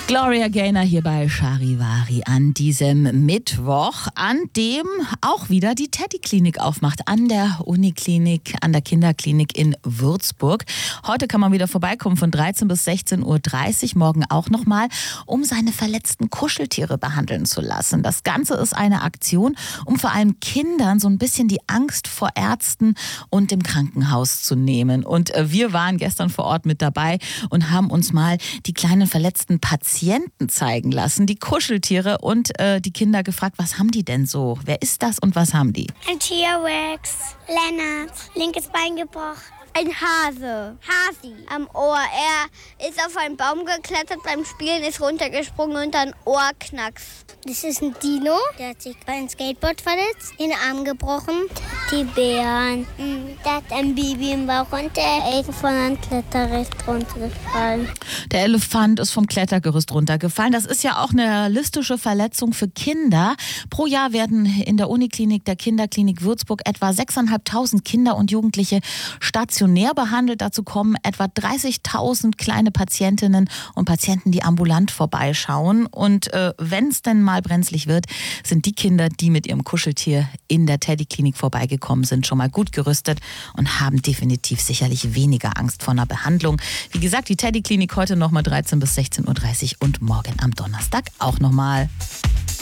Gloria Gaynor hier bei Charivari an diesem Mittwoch, an dem auch wieder die Teddy-Klinik aufmacht, an der Uniklinik, an der Kinderklinik in Würzburg. Heute kann man wieder vorbeikommen von 13 bis 16:30 Uhr, morgen auch nochmal, um seine verletzten Kuscheltiere behandeln zu lassen. Das Ganze ist eine Aktion, um vor allem Kindern so ein bisschen die Angst vor Ärzten und dem Krankenhaus zu nehmen. Und wir waren gestern vor Ort mit dabei und haben uns mal die kleinen verletzten Patienten zeigen lassen, die Kuscheltiere, und die Kinder gefragt, was haben die denn so? Wer ist das und was haben die? Ein T-Rex, Lennart, linkes Bein gebrochen. Ein Hase, Hasi am Ohr. Er ist auf einen Baum geklettert, beim Spielen ist runtergesprungen und dann Ohrknacks. Das ist ein Dino, der hat sich beim Skateboard verletzt, den Arm gebrochen. Die Bären, der hat ein Baby im Bauch und der ist von einem Klettergerüst runtergefallen. Der Elefant ist vom Klettergerüst runtergefallen. Das ist ja auch eine realistische Verletzung für Kinder. Pro Jahr werden in der Uniklinik der Kinderklinik Würzburg etwa 6.500 Kinder und Jugendliche stationär behandelt. Dazu kommen etwa 30.000 kleine Patientinnen und Patienten, die ambulant vorbeischauen. Und wenn es denn mal brenzlig wird, sind die Kinder, die mit ihrem Kuscheltier in der Teddy-Klinik vorbeigekommen sind, schon mal gut gerüstet und haben definitiv sicherlich weniger Angst vor einer Behandlung. Wie gesagt, die Teddy-Klinik heute nochmal 13 bis 16:30 Uhr und morgen am Donnerstag auch nochmal.